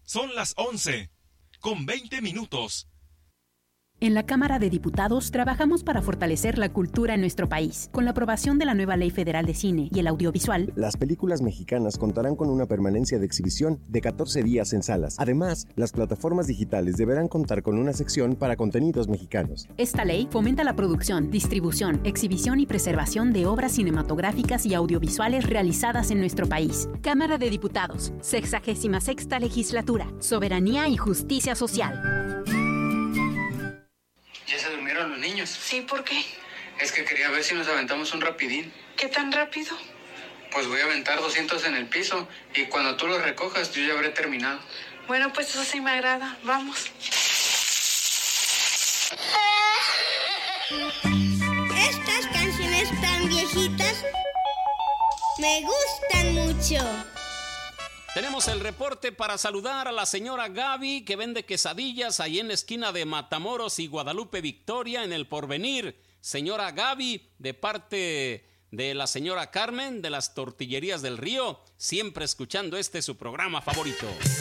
Son las 11:20. En la Cámara de Diputados trabajamos para fortalecer la cultura en nuestro país. Con la aprobación de la nueva Ley Federal de Cine y el Audiovisual, las películas mexicanas contarán con una permanencia de exhibición de 14 días en salas. Además, las plataformas digitales deberán contar con una sección para contenidos mexicanos. Esta ley fomenta la producción, distribución, exhibición y preservación de obras cinematográficas y audiovisuales realizadas en nuestro país. Cámara de Diputados, 66ª Legislatura, Soberanía y Justicia Social. ¿Ya se durmieron los niños? Sí, ¿por qué? Es que quería ver si nos aventamos un rapidín. ¿Qué tan rápido? Pues voy a aventar 200 en el piso y cuando tú los recojas yo ya habré terminado. Bueno, pues eso sí me agrada. Vamos. Estas canciones tan viejitas me gustan mucho. Tenemos el reporte para saludar a la señora Gaby, que vende quesadillas ahí en la esquina de Matamoros y Guadalupe Victoria, en El Porvenir. Señora Gaby, de parte de la señora Carmen, de las Tortillerías del Río, siempre escuchando su programa favorito.